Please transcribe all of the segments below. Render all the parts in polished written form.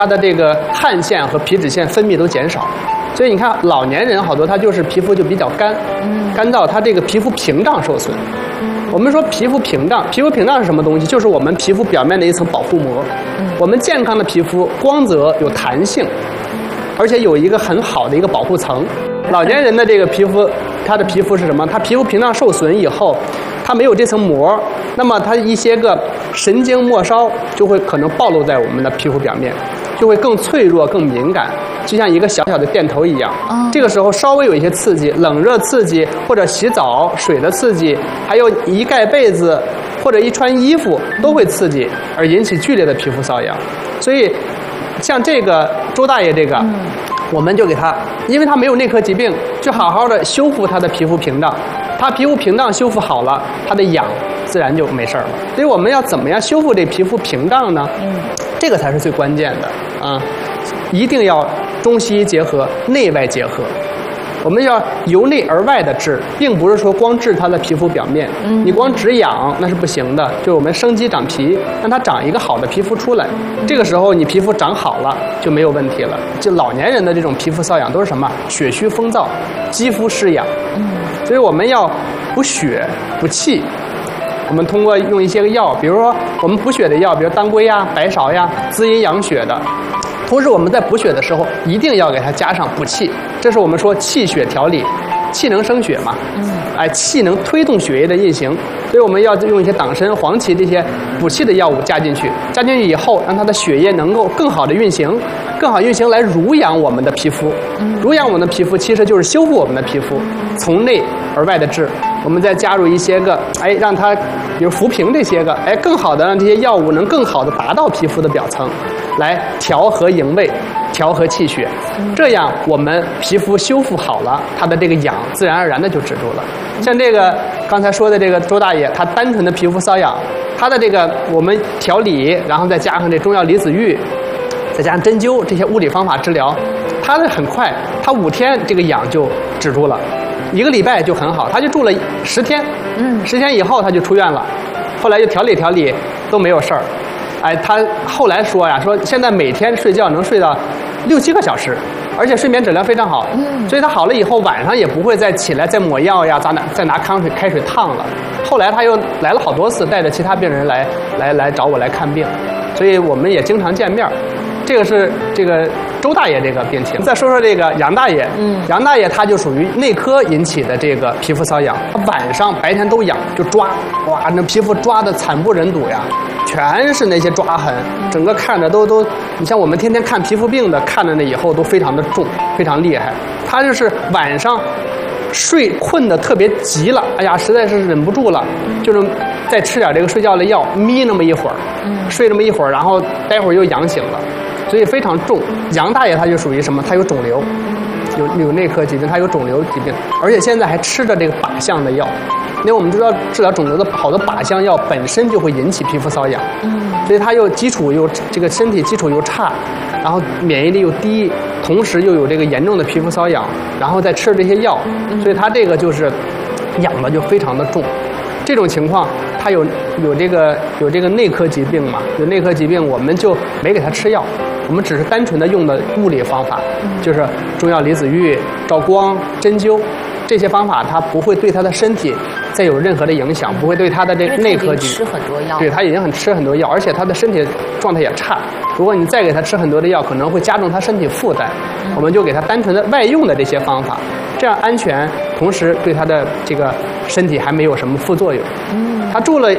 它的这个汗腺和皮脂腺分泌都减少。所以你看，老年人好多他就是皮肤就比较干，干燥，他这个皮肤屏障受损。我们说皮肤屏障是什么东西？就是我们皮肤表面的一层保护膜。我们健康的皮肤光泽有弹性，而且有一个很好的一个保护层。老年人的这个皮肤，他的皮肤是什么？他皮肤屏障受损以后，他没有这层膜，那么他一些个神经末梢就会可能暴露在我们的皮肤表面，就会更脆弱、更敏感，就像一个小小的电头一样。这个时候稍微有一些刺激，冷热刺激，或者洗澡水的刺激，还有一盖被子或者一穿衣服都会刺激，而引起剧烈的皮肤瘙痒。所以，像这个周大爷这个。我们就给他，因为他没有内科疾病，就好好的修复他的皮肤屏障。他皮肤屏障修复好了，他的痒自然就没事了。所以我们要怎么样修复这皮肤屏障呢？这个才是最关键的啊！一定要中西医结合，内外结合。我们要由内而外的治，并不是说光治它的皮肤表面。你光止痒那是不行的，就我们生肌长皮，让它长一个好的皮肤出来。这个时候你皮肤长好了就没有问题了。就老年人的这种皮肤瘙痒都是什么？血虚风燥，肌肤湿痒。所以我们要补血补气。我们通过用一些个药，比如说我们补血的药，比如当归呀、白芍呀，滋阴养血的。同时我们在补血的时候，一定要给它加上补气，这是我们说气血调理，气能生血嘛，气能推动血液的运行，所以我们要用一些党参、黄芪这些补气的药物加进去以后，让它的血液能够更好的运行，来濡养我们的皮肤，濡养我们的皮肤其实就是修复我们的皮肤，从内而外的治。我们再加入一些个，让它，比如浮萍这些个，更好的让这些药物能更好的达到皮肤的表层，来调和营卫，调和气血，这样我们皮肤修复好了，它的这个痒自然而然的就止住了。像这个刚才说的这个周大爷，他单纯的皮肤瘙痒，他的这个我们调理，然后再加上这中药离子浴，再加上针灸这些物理方法治疗，他的很快，他5天这个痒就止住了。1个礼拜就很好，他就住了10天，10天以后他就出院了，后来就调理都没有事儿，他后来说现在每天睡觉能睡到6、7个小时，而且睡眠质量非常好，所以他好了以后晚上也不会再起来再抹药呀，再拿开水烫了。后来他又来了好多次，带着其他病人来找我来看病，所以我们也经常见面。这个是这个周大爷这个病情。再说说这个杨大爷，杨大爷他就属于内科引起的这个皮肤瘙痒，他晚上白天都痒，就抓，哇，那皮肤抓的惨不忍睹呀，全是那些抓痕，整个看着都，你像我们天天看皮肤病的，看着那以后都非常的重，非常厉害。他就是晚上睡困得特别急了，实在是忍不住了，就是再吃点这个睡觉的药，眯那么一会儿，睡那么一会儿，然后待会儿又痒醒了，所以非常重。杨大爷他就属于什么？他有肿瘤，有内科疾病，他有肿瘤疾病，而且现在还吃着这个靶向的药。因为我们知道治疗肿瘤的好的靶向药本身就会引起皮肤瘙痒，所以他又基础又这个身体基础又差，然后免疫力又低，同时又有这个严重的皮肤瘙痒，然后再吃这些药，所以他这个就是痒的就非常的重。这种情况他有这个内科疾病嘛？有内科疾病，我们就没给他吃药，我们只是单纯的用的物理方法，就是中药离子浴、照光、针灸这些方法，它不会对他的身体再有任何的影响，不会对他的这个内科疾病。吃很多药。对，他已经吃很多药，而且他的身体状态也差。如果你再给他吃很多的药，可能会加重他身体负担。我们就给他单纯的外用的这些方法，这样安全，同时对他的这个身体还没有什么副作用。他住了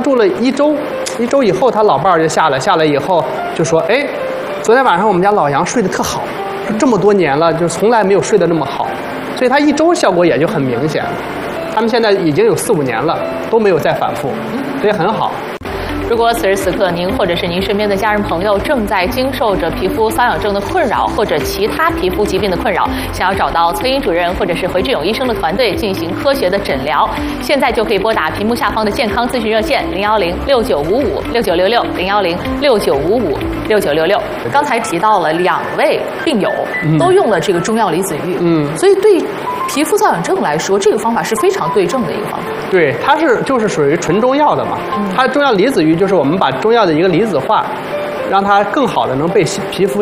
1周，1周以后他老伴儿就下来以后就说，昨天晚上我们家老杨睡得特好，这么多年了就从来没有睡得那么好，所以他1周效果也就很明显了。他们现在已经有4、5年了，都没有再反复，所以很好。 如果此时此刻您或者是您身边的家人朋友正在经受着皮肤瘙痒症的困扰，或者其他皮肤疾病的困扰，想要找到崔英主任或者是回志勇医生的团队进行科学的诊疗，现在就可以拨打屏幕下方的健康咨询热线010-6955-6966，010-6955-6966。刚才提到了2位病友都用了这个中药离子浴，所以对皮肤瘙痒症来说，这个方法是非常对症的一个方法。 对，它就是属于纯中药的嘛。它中药离子浴就是我们把中药的一个离子化， 让它更好的能被皮肤